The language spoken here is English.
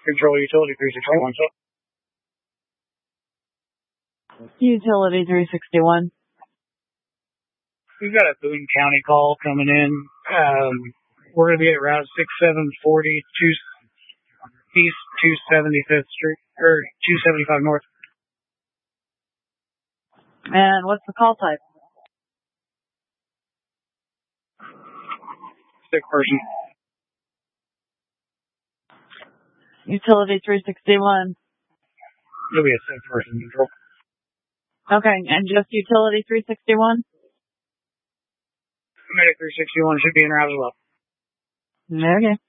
Control Utility 361, so. Utility 361. We've got a Boone County call coming in. We're going to be at Route 6740 East 275th Street, or 275 North. And what's the call type? Sick person. Utility 361. It'll be a sick person, Control. Okay, and just Utility 361? Medic 361 should be in route as well. Okay.